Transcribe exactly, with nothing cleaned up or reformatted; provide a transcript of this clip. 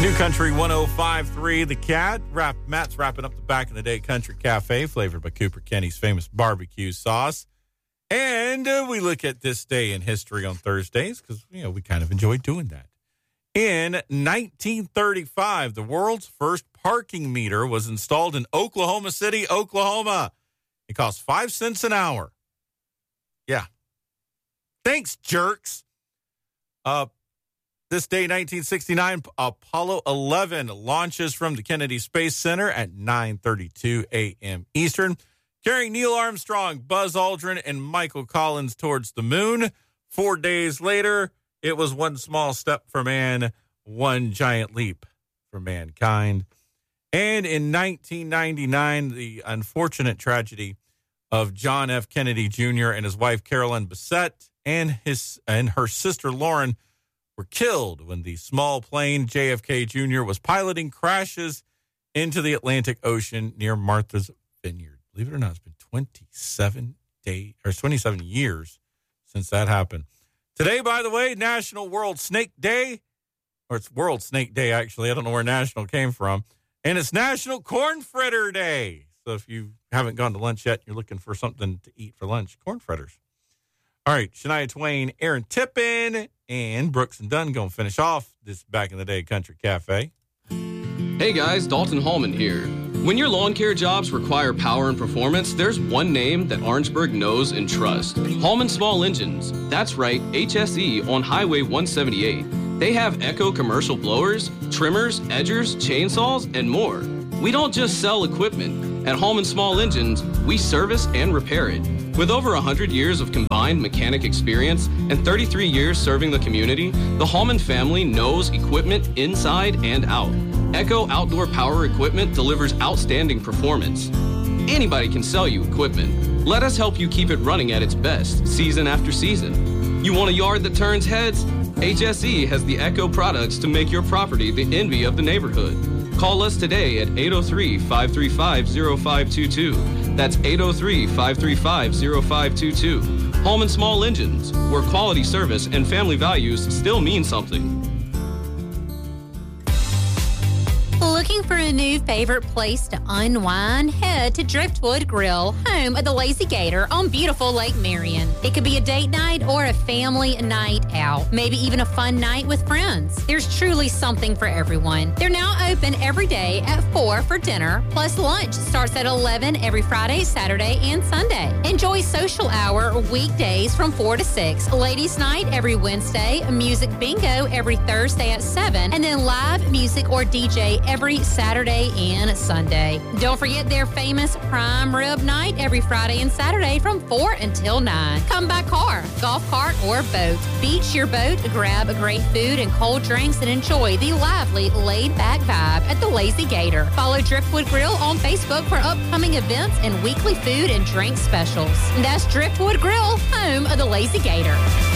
New Country one oh five point three, The Cat. Wrap, Matt's wrapping up the Back in the Day Country Cafe, flavored by Cooper Kenny's famous barbecue sauce. And uh, we look at this day in history on Thursdays because, you know, we kind of enjoy doing that. In nineteen thirty-five, the world's first parking meter was installed in Oklahoma City, Oklahoma. It cost five cents an hour. Yeah. Thanks, jerks. Uh, this day, nineteen sixty-nine, Apollo eleven launches from the Kennedy Space Center at nine thirty-two a.m. Eastern, carrying Neil Armstrong, Buzz Aldrin, and Michael Collins towards the moon. Four days later, it was one small step for man, one giant leap for mankind. And in nineteen ninety-nine, the unfortunate tragedy of John F. Kennedy Junior and his wife, Carolyn Bessette, and his and her sister, Lauren, were killed when the small plane J F K Junior was piloting crashes into the Atlantic Ocean near Martha's Vineyard. Believe it or not, it's been twenty-seven days or twenty-seven years since that happened. Today, by the way, National World Snake Day, or it's World Snake Day, actually. I don't know where national came from. And it's National Corn Fritter Day. So if you haven't gone to lunch yet, you're looking for something to eat for lunch, corn fritters. All right, Shania Twain, Aaron Tippin, and Brooks and Dunn going to finish off this Back in the Day Country Cafe. Hey guys, Dalton Hallman here. When your lawn care jobs require power and performance, there's one name that Orangeburg knows and trusts. Hallman Small Engines. That's right, H S E on Highway one seventy-eight. They have Echo commercial blowers, trimmers, edgers, chainsaws, and more. We don't just sell equipment. At Hallman Small Engines, we service and repair it. With over one hundred years of combined mechanic experience and thirty-three years serving the community, the Hallman family knows equipment inside and out. Echo Outdoor Power Equipment delivers outstanding performance. Anybody can sell you equipment. Let us help you keep it running at its best, season after season. You want a yard that turns heads? H S E has the Echo products to make your property the envy of the neighborhood. Call us today at eight oh three, five three five, oh five two two. That's eight oh three, five three five, oh five two two. Hallman Small Engines, where quality service and family values still mean something. Looking for a new favorite place to unwind? Head to Driftwood Grill, home of the Lazy Gator on beautiful Lake Marion. It could be a date night or a family night out, maybe even a fun night with friends. There's truly something for everyone. They're now open every day at four for dinner, plus lunch starts at eleven every Friday, Saturday, and Sunday. Enjoy social hour weekdays from four to six, ladies' night every Wednesday, music bingo every Thursday at seven, and then live music or D J every Saturday and Sunday. Don't forget their famous prime rib night every Friday and Saturday from four until nine. Come by car, golf cart, or boat. Beach your boat, grab great food and cold drinks, and enjoy the lively, laid-back vibe at the Lazy Gator. Follow Driftwood Grill on Facebook for upcoming events and weekly food and drink specials. That's Driftwood Grill, home of the Lazy Gator.